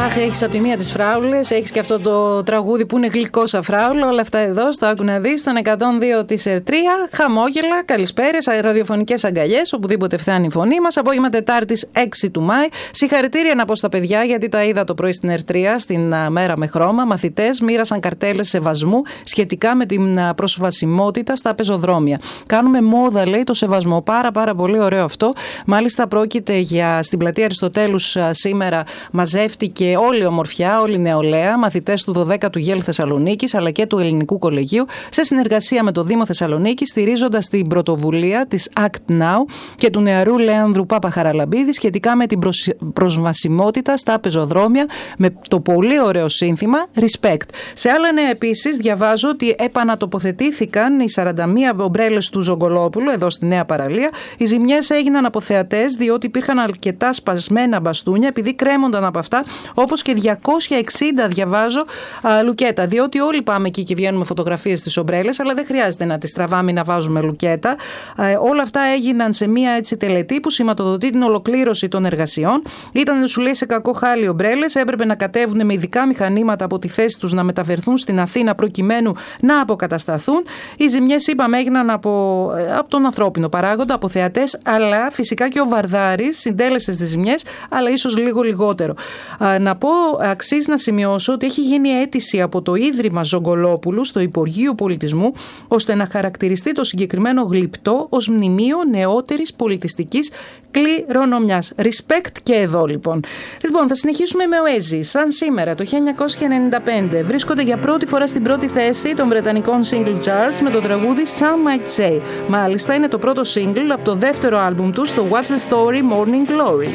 Αχ, έχεις από τη μία τις φράουλες, έχεις και αυτό το τραγούδι που είναι γλυκό σαν φράουλα. Όλα αυτά εδώ, στο Άκου να δεις, στον 102 της Ερτρία. Χαμόγελα, καλησπέρες, ραδιοφωνικές αγκαλιές, οπουδήποτε φτάνει η φωνή μας. Απόγευμα Τετάρτης 6 του Μάη. Συγχαρητήρια να πω στα παιδιά, γιατί τα είδα το πρωί στην Ερτρία, στην μέρα με χρώμα. Μαθητές μοίρασαν καρτέλες σεβασμού σχετικά με την προσβασιμότητα στα πεζοδρόμια. Κάνουμε μόδα, λέει, το σεβασμό. Πάρα πολύ ωραίο αυτό. Μάλιστα, πρόκειται για στην πλατεία Αριστοτέλους σήμερα μαζεύτηκε όλη η ομορφιά, όλη η νεολαία, μαθητές του 12ου ΓΕΛ Θεσσαλονίκης αλλά και του Ελληνικού Κολεγίου, σε συνεργασία με το Δήμο Θεσσαλονίκης, στηρίζοντας την πρωτοβουλία της Act Now και του νεαρού Λέανδρου Παπαχαραλαμπίδη σχετικά με την προσβασιμότητα στα πεζοδρόμια, με το πολύ ωραίο σύνθημα Respect. Σε άλλα νέα επίσης, διαβάζω ότι επανατοποθετήθηκαν οι 41 ομπρέλες του Ζογκολόπουλου εδώ στη Νέα Παραλία. Οι ζημιές έγιναν από θεατές, διότι υπήρχαν αρκετά σπασμένα μπαστούνια, επειδή κρέμονταν από αυτά, όπως και 260 διαβάζω λουκέτα. Διότι όλοι πάμε εκεί και βγαίνουμε φωτογραφίες στις ομπρέλες, αλλά δεν χρειάζεται να τις τραβάμε ή να βάζουμε λουκέτα. Όλα αυτά έγιναν σε μία έτσι τελετή που σηματοδοτεί την ολοκλήρωση των εργασιών. Ήταν, σου λέει, σε κακό χάλι οι ομπρέλες, έπρεπε να κατέβουν με ειδικά μηχανήματα από τη θέση τους να μεταφερθούν στην Αθήνα προκειμένου να αποκατασταθούν. Οι ζημιές, είπαμε, έγιναν από τον ανθρώπινο παράγοντα, από θεατές, αλλά φυσικά και ο Βαρδάρης συντέλεσε τις ζημιές, αλλά ίσως λίγο λιγότερο. Να πω, αξίζει να σημειώσω ότι έχει γίνει αίτηση από το Ίδρυμα Ζογκολόπουλου στο Υπουργείο Πολιτισμού, ώστε να χαρακτηριστεί το συγκεκριμένο γλυπτό ως μνημείο νεότερης πολιτιστικής κληρονομιάς. Respect και εδώ λοιπόν. Λοιπόν, θα συνεχίσουμε με Oasis. Σαν σήμερα το 1995 βρίσκονται για πρώτη φορά στην πρώτη θέση των βρετανικών single charts με το τραγούδι Some Might Say. Μάλιστα είναι το πρώτο single από το δεύτερο άλμπουμ του, στο What's the Story Morning Glory.